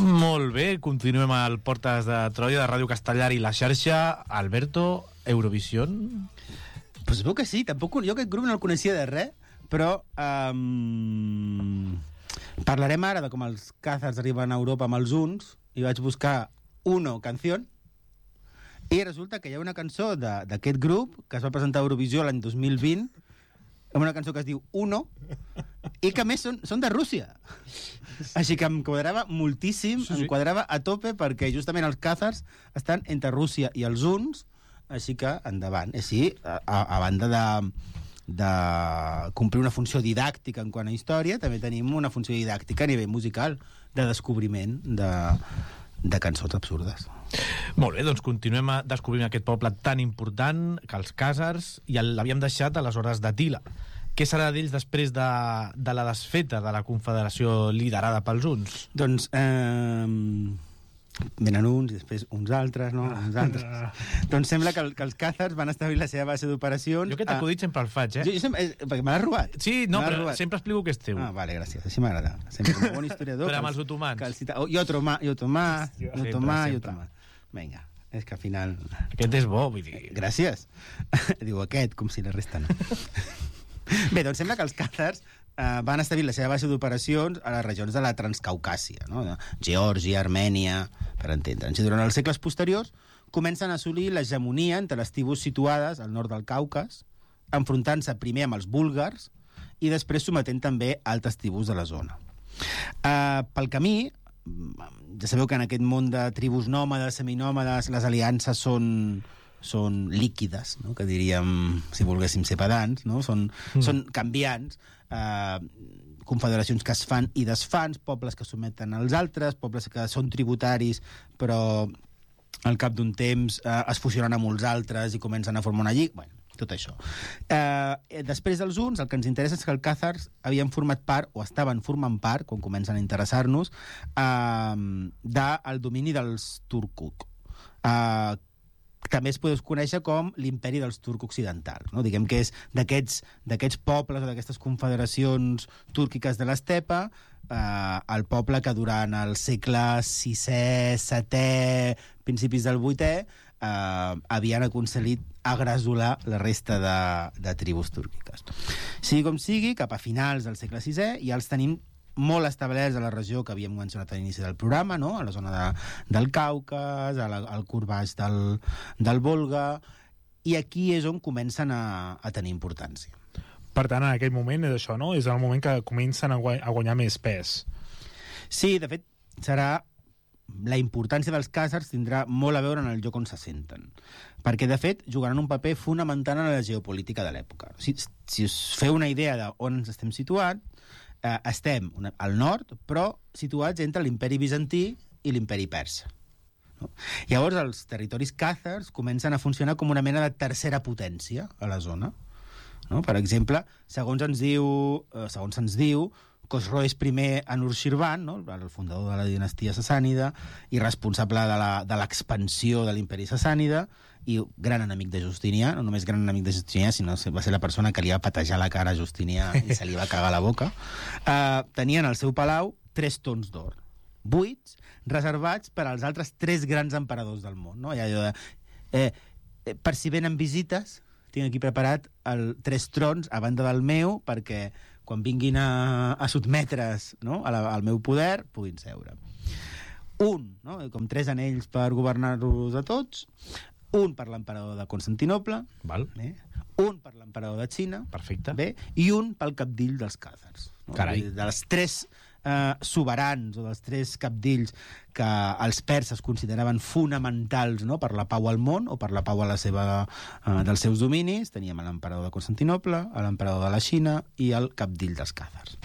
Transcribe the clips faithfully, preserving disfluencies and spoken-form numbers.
Molt bé, continuem al Portes de Troia de Ràdio Castellar i la xarxa. Alberto, Eurovision? Pues veu que sí, tampoc, jo aquest grup no el coneixia de res, però um, parlarem ara de com els Càzars arriben a Europa amb els uns, i vaig buscar Uno Canción, i resulta que hi ha una cançó d'aquest grup que es va presentar a Eurovisió l'any dos mil vint, amb una cançó que es diu Uno, i que a més són, són de Rússia. Així que em quadrava moltíssim, sí, sí. em quadrava a tope, perquè justament els Càzars estan entre Rússia i els uns, així que endavant. Així, a, a banda de, de complir una funció didàctica en quant a història, també tenim una funció didàctica a nivell musical, de descobriment de, de cançons absurdes. Molt bé, doncs continuem descobrint aquest poble tan important que els Càzars, i l'havíem deixat a les hores d'Atila. Què serà d'ells després de, de la desfeta de la confederació liderada pels uns? Doncs eh, venen uns i després uns altres, no? Uns altres. Doncs sembla que, el, que els Càzars van establir la seva base d'operacions. Jo aquest acudit sempre el faig, eh? Jo, jo sempre, eh, perquè me l'has robat. Sí, no, però robat. Sempre explico que és teu. Ah, vale, gràcies, així m'agrada. Sempre un bon historiador. Però amb els otomans. Que el cita... oh, jo otomà, jo otomà, jo otomà, jo otomà. Vinga, és que al final... Aquest és bo, vull dir... Gràcies. Diu aquest, com si la resta no. Bé, doncs sembla que els Càzars eh, van establir la seva base d'operacions a les regions de la Transcaucàsia, no? Geòrgia, Armènia, per entendre'ns. I durant els segles posteriors comencen a assolir l'hegemonia entre les tribus situades al nord del Caucas, enfrontant-se primer amb els búlgars i després sometent també altres tribus de la zona. Eh, pel camí, ja sabeu que en aquest món de tribus nòmades, seminòmades, les aliances són... són líquides, no? Que diríem, si volguéssim ser pedants, no? Són, mm. són canviants, eh, confederacions que es fan i desfan, pobles que someten als altres, pobles que són tributaris, però al cap d'un temps eh, es fusionen amb uns altres i comencen a formar una lliga. Bueno, tot això. Eh, després dels uns, el que ens interessa és que els Càzars havien format part, o estaven formant part, quan comencen a interessar-nos, eh, del domini dels Turkuk. Eh, també es podeu conèixer com l'imperi dels turcs occidentals, no? Diguem que és d'aquests d'aquests pobles o d'aquestes confederacions túrquiques de l'estepa, eh, el poble que durant el segle sisè, setè, principis del vuitè, eh, havien aconseguit agresolar la resta de, de tribus túrquiques. Sigui com sigui, cap a finals del segle sisè ja els tenim molt establerts a la regió que havíem mencionat a l'inici del programa, no? A la zona de, del Caucas, a la, al curt baix del, del Volga, i aquí és on comencen a, a tenir importància. Per tant, en aquell moment és això, no? És el moment que comencen a, guany, a guanyar més pes. Sí, de fet, serà... La importància dels Càzars tindrà molt a veure en el lloc on se senten, perquè, de fet, jugaran un paper fonamental en la geopolítica de l'època. Si, si us feu una idea d'on ens estem situats, eh, estem al nord, però situats entre l'imperi bizantí i l'imperi persa. No? Llavors, els territoris Càzars comencen a funcionar com una mena de tercera potència a la zona. No? Per exemple, segons ens diu, eh, segons ens diu Khosroes I Anushirvan, no? El fundador de la dinastia sassànida i responsable de l'expansió de l'imperi sassànida i gran enemic de Justinià, no només gran enemic de Justinià, sinó va ser la persona que li va patejar la cara a Justinià i se li va cagar la boca, eh, tenien al seu palau tres tons d'or, buits, reservats per als altres tres grans emperadors del món. No? I allò de, eh, eh, per si venen visites, tinc aquí preparat el, tres trons a banda del meu perquè quan vinguin a, a sotmetre's, no? a la, al meu poder, puguin seure. Un, no? Com tres anells per governar-los a tots, un per l'emperador de Constantinoble, val. Bé, un per l'emperador de Xina, perfecte, bé, i un pel capdill dels Càzars. No? Carai. De les tres eh, soberans o dels tres capdills que els perses consideraven fonamentals, no? Per la pau al món o per la pau a la seva, eh, dels seus dominis, teníem l'emperador de Constantinople, l'emperador de la Xina i el capdill dels Càzars.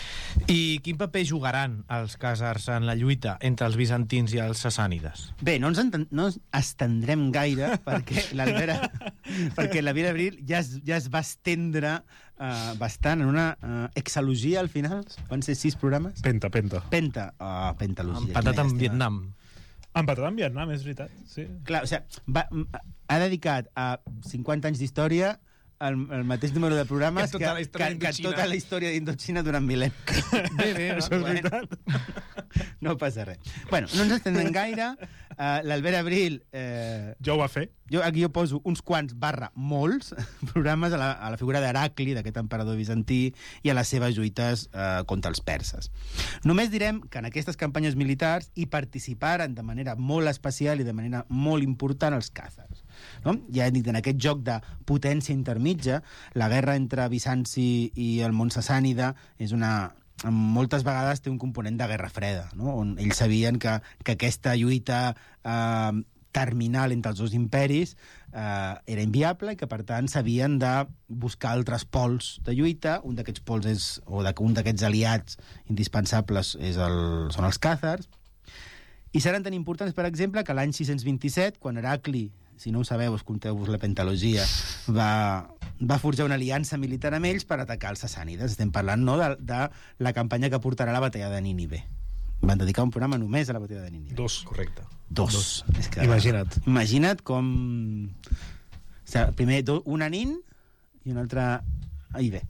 I quin paper jugaran els Càzars en la lluita entre els bizantins i els sassànides? Bé, no ens, enten, no ens estendrem gaire perquè l'Albera perquè la Vera Abril ja es, ja es va estendre uh, bastant en una uh, exalogia al final. Van ser sis programes? Penta, penta. Penta, oh, pentalogia. Empatat amb Vietnam. Empatat amb Vietnam, és veritat. Sí. Clar, o sigui, va, ha dedicat a cinquanta anys d'història el, el mateix número de programes que, que, que, que tota la història d'Indoxina durant mil·lennis. Bé, bé, això és veritat. No passa res. Bueno, no ens estendem gaire. Uh, L'Albert Abril... Eh, Jo ho va fer. jo aquí jo poso uns quants barra molts programes a la, a la figura d'Heracli, d'aquest emperador bizantí, i a les seves lluites eh, contra els perses. Només direm que en aquestes campanyes militars hi participaren de manera molt especial i de manera molt important els càzars. No? Ja he dit, en aquest joc de potència intermitja, la guerra entre Bizanci i el món sassànida és una... moltes vegades té un component de guerra freda, no? On ells sabien que, que aquesta lluita eh, terminal entre els dos imperis eh, era inviable i que, per tant, s'havien de buscar altres pols de lluita. Un d'aquests pols és, o de, un d'aquests aliats indispensables és el, són els càzars. I seran tan importants, per exemple, que l'any sis cents vint-i-set, quan Heracli, si no ho sabeu, escolteu-vos la pentalogia, va, va forjar una aliança militar amb ells per atacar els sassànides. Estem parlant, no?, de, de la campanya que portarà la batalla de Nínive. Van dedicar un programa només a la batalla de Nínive. Dos. Correcte. Dos. Dos. És que, Imagina't. Imagina't com... O sigui, primer do, un a Nin i un altre a Ibe.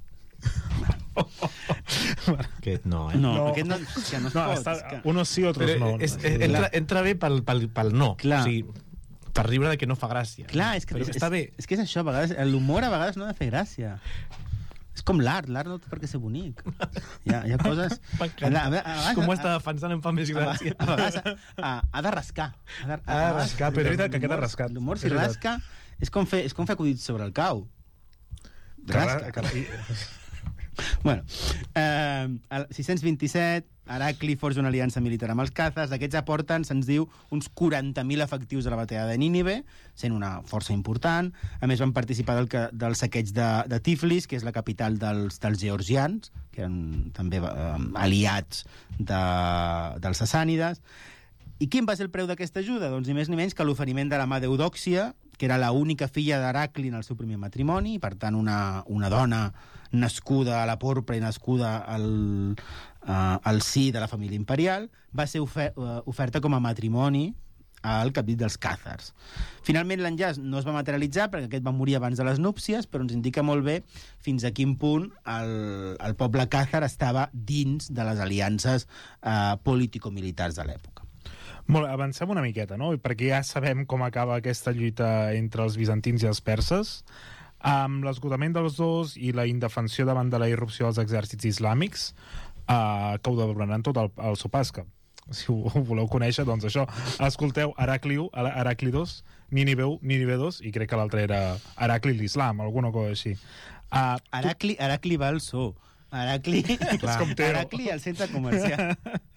Aquest no, eh? No, No. aquest no, és que no es No, pot. està, És que... unos sí, otros Però no. és, és, entra, entra bé pel, pel, pel no. Clar. O sigui, per riure de que no fa gràcia. Clar, és que, Però és, està bé. És, és que és això, a vegades, l'humor a vegades no ha de fer gràcia. És com l'art, l'art no té per què ser bonic. Hi ha, hi ha coses... M'encanta. A vegades- Com ho està defensant em fa més A gràcia. vegades, a vegades ha, ha de rascar. Ha de, Ha de rascar, però és veritat que aquest ha l'humor- rascat. L'humor, si És veritat. rasca, és com fer, és com fer acudits sobre el cau. Rasca. Que- que- Bueno, eh, el sis cents vint-i-set, Heracli forja una aliança militar amb els càzars. Aquests aporten, se'ns diu, uns quaranta mil efectius a la batalla de Nínive, sent una força important. A més, van participar del, que- del saqueig de, de Tiflis, que és la capital dels, dels georgians, que eren també eh, aliats de, dels sassànides. I quin va ser el preu d'aquesta ajuda? Doncs ni més ni menys que l'oferiment de la mà d'Eudòxia, que era l'única filla d'Heracli en el seu primer matrimoni, per tant, una, una dona nascuda a la porpra i nascuda al, uh, al sí de la família imperial, va ser ofer uh, oferta com a matrimoni al capdit dels càzars. Finalment, l'enllaç no es va materialitzar perquè aquest va morir abans de les núpcies, però ens indica molt bé fins a quin punt el, el poble càzar estava dins de les aliances uh, político-militars de l'època. Molt, avancem una miqueta, no? Perquè ja sabem com acaba aquesta lluita entre els bizantins i els perses. Amb l'esgotament dels dos i la indefensió davant de la irrupció dels exèrcits islàmics, eh, que ho donaran tot al, al Sopasca. Si ho, ho voleu conèixer, doncs això. Escolteu Heracli u, Heracli dos, Nínive u, Nínive dos, i crec que l'altre era Heracli l'Islam, alguna cosa així. Uh, Heracli, Heracli va al zoo. Heracli, Clar. Com Teo. Heracli al centre comercial.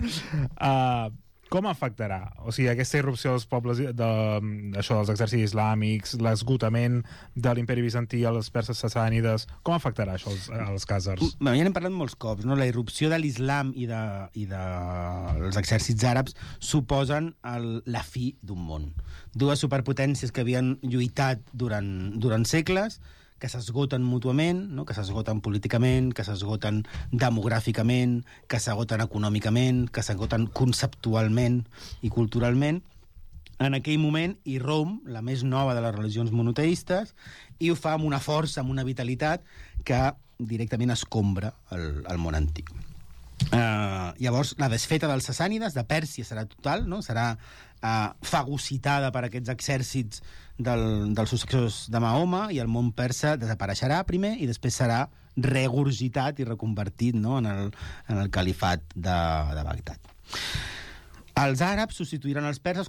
uh, com afectarà? O sigui, aquesta irrupció dels pobles, de, això, dels exèrcits islàmics, l'esgotament de l'imperi bizantí als perses sassànides, com afectarà això als, als càzars? Bueno, ja n'hem parlat molts cops, no? La irrupció de l'islam i, de, i de els exèrcits àrabs suposen el, la fi d'un món. Dues superpotències que havien lluitat durant, durant segles, que s'esgoten mútuament, no? Que s'esgoten políticament, que s'esgoten demogràficament, que s'esgoten econòmicament, que s'esgoten conceptualment i culturalment. En aquell moment irromp la més nova de les religions monoteistes i ho fa amb una força, amb una vitalitat que directament escombra el, el món antic. Uh, llavors, la desfeta dels sassànides, de Pèrsia, serà total, no? Serà uh, fagocitada per aquests exèrcits del, dels successors de Mahoma, i el món persa desapareixerà primer i després serà regurgitat i reconvertit, no? en, el, en el califat de, de Bagdad. Els àrabs substituiran els perses